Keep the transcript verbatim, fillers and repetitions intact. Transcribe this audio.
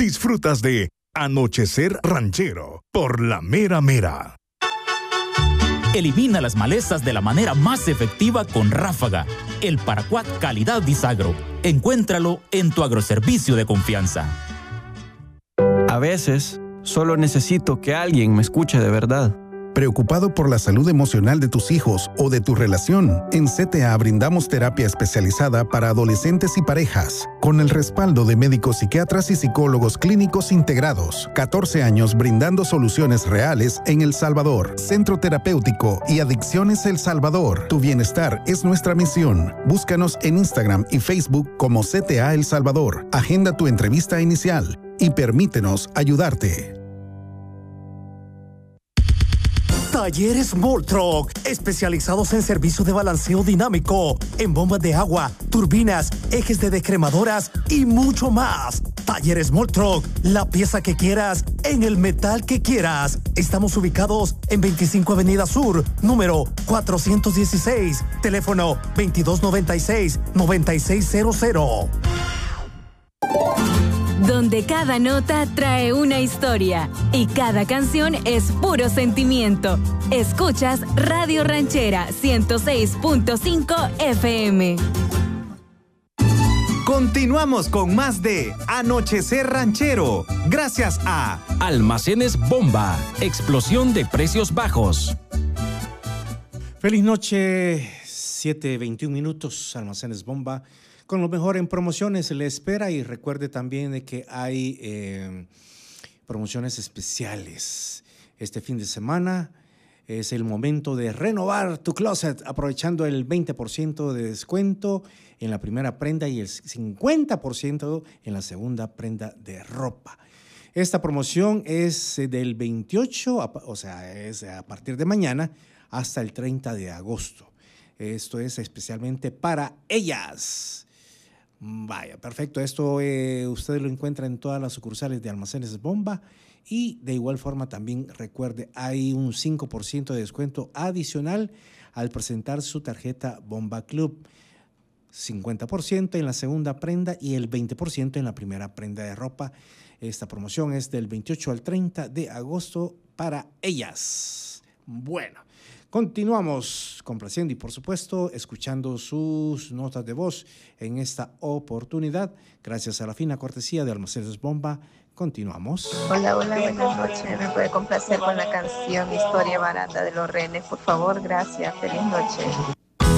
disfrutas de Anochecer Ranchero por La Mera Mera. Elimina las malezas de la manera más efectiva con Ráfaga, el paraquat calidad Disagro. Encuéntralo en tu agroservicio de confianza. A veces, solo necesito que alguien me escuche de verdad. ¿Preocupado por la salud emocional de tus hijos o de tu relación? En C T A brindamos terapia especializada para adolescentes y parejas, con el respaldo de médicos psiquiatras y psicólogos clínicos integrados. catorce años brindando soluciones reales en El Salvador. Centro Terapéutico y Adicciones El Salvador. Tu bienestar es nuestra misión. Búscanos en Instagram y Facebook como C T A El Salvador. Agenda tu entrevista inicial y permítenos ayudarte. Talleres Moltroc, especializados en servicio de balanceo dinámico, en bombas de agua, turbinas, ejes de descremadoras y mucho más. Talleres Moltroc, la pieza que quieras, en el metal que quieras. Estamos ubicados en veinticinco Avenida Sur, número cuatrocientos dieciséis, teléfono veintidós noventa y seis, noventa y seis cero cero. Donde cada nota trae una historia y cada canción es puro sentimiento. Escuchas Radio Ranchera ciento seis punto cinco F M. Continuamos con más de Anochecer Ranchero, gracias a Almacenes Bomba, explosión de precios bajos. Feliz noche, siete veintiún minutos, Almacenes Bomba. Con lo mejor en promociones le espera, y recuerde también de que hay eh, promociones especiales. Este fin de semana es el momento de renovar tu closet aprovechando el veinte por ciento de descuento en la primera prenda y el cincuenta por ciento en la segunda prenda de ropa. Esta promoción es del veintiocho, o sea, es a partir de mañana hasta el treinta de agosto. Esto es especialmente para ellas. Vaya, perfecto. Esto eh, usted lo encuentra en todas las sucursales de Almacenes Bomba, y de igual forma también recuerde, hay un cinco por ciento de descuento adicional al presentar su tarjeta Bomba Club. cincuenta por ciento en la segunda prenda y el veinte por ciento en la primera prenda de ropa. Esta promoción es del veintiocho al treinta de agosto para ellas. Bueno, continuamos complaciendo y, por supuesto, escuchando sus notas de voz en esta oportunidad. Gracias a la fina cortesía de Almacenes Bomba, continuamos. Hola, hola, buenas noches. ¿Me puede complacer con la canción Historia Barata de Los Renes, por favor? Gracias. Feliz noche.